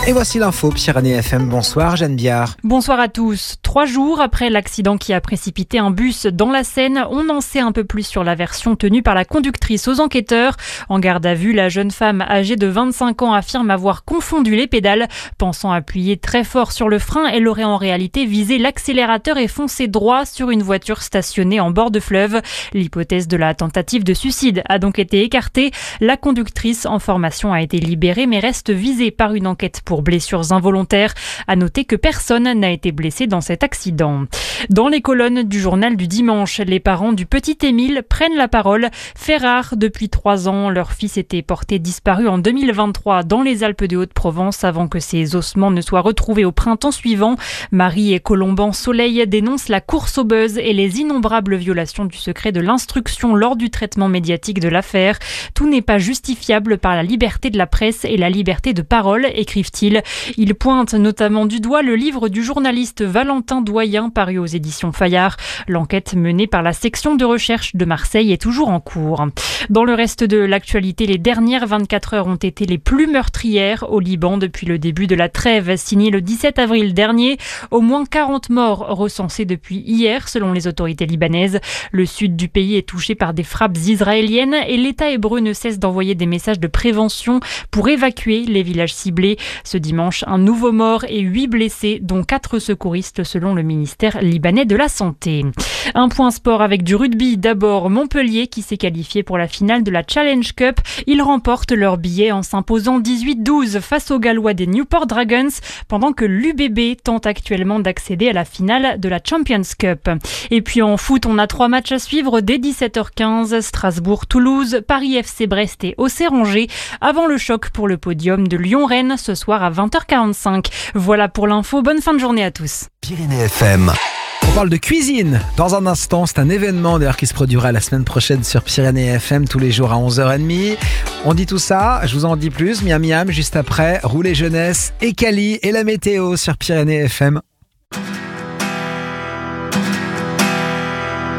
Et voici l'info Pyrénées FM. Bonsoir Jeanne Biard. Bonsoir à tous. 3 jours après l'accident qui a précipité un bus dans la Seine, on en sait un peu plus sur la version tenue par la conductrice aux enquêteurs. En garde à vue, la jeune femme âgée de 25 ans affirme avoir confondu les pédales. Pensant appuyer très fort sur le frein, elle aurait en réalité visé l'accélérateur et foncé droit sur une voiture stationnée en bord de fleuve. L'hypothèse de la tentative de suicide a donc été écartée. La conductrice en formation a été libérée mais reste visée par une enquête pour blessures involontaires. À noter que personne n'a été blessé dans cet accident. Dans les colonnes du journal du dimanche, les parents du petit Émile prennent la parole. Fait rare, depuis 3 ans, leur fils était porté disparu en 2023 dans les Alpes de Haute-Provence avant que ses ossements ne soient retrouvés au printemps suivant. Marie et Colomban Soleil dénoncent la course au buzz et les innombrables violations du secret de l'instruction lors du traitement médiatique de l'affaire. Tout n'est pas justifiable par la liberté de la presse et la liberté de parole, écrivent-ils. Ils pointent notamment du doigt le livre du journaliste Valentin Doyen paru aux éditions Fayard. L'enquête menée par la section de recherche de Marseille est toujours en cours. Dans le reste de l'actualité, les dernières 24 heures ont été les plus meurtrières au Liban depuis le début de la trêve signée le 17 avril dernier. Au moins 40 morts recensés depuis hier selon les autorités libanaises. Le sud du pays est touché par des frappes israéliennes et l'État hébreu ne cesse d'envoyer des messages de prévention pour évacuer les villages ciblés. Ce dimanche, un nouveau mort et 8 blessés, dont 4 secouristes selon le ministère libanais de la Santé. Un point sport avec du rugby. D'abord, Montpellier qui s'est qualifié pour la finale de la Challenge Cup. Ils remportent leur billet en s'imposant 18-12 face aux Gallois des Newport Dragons, pendant que l'UBB tente actuellement d'accéder à la finale de la Champions Cup. Et puis en foot, on a 3 matchs à suivre dès 17h15. Strasbourg-Toulouse, Paris FC Brest et Auxerre-Angers, avant le choc pour le podium de Lyon-Rennes ce soir à 20h45. Voilà pour l'info, bonne fin de journée à tous. Pyrénées FM. On parle de cuisine dans un instant. C'est un événement d'ailleurs qui se produira la semaine prochaine sur Pyrénées FM tous les jours à 11h30. On dit tout ça, je vous en dis plus. Miam miam juste après. Roulez jeunesse et Cali et la météo sur Pyrénées FM.